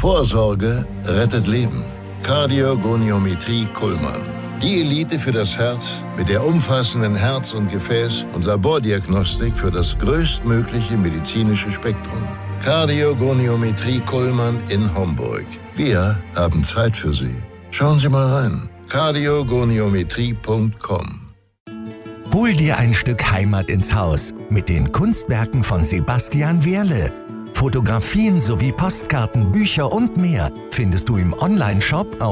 Vorsorge rettet Leben. Kardiogoniometrie Kuhlmann. Die Elite für das Herz mit der umfassenden Herz- und Gefäß- und Labordiagnostik für das größtmögliche medizinische Spektrum. Kardiogoniometrie Kuhlmann in Homburg. Wir haben Zeit für Sie. Schauen Sie mal rein. kardiogoniometrie.com. Hol dir ein Stück Heimat ins Haus mit den Kunstwerken von Sebastian Wehrle. Fotografien sowie Postkarten, Bücher und mehr findest du im Onlineshop auf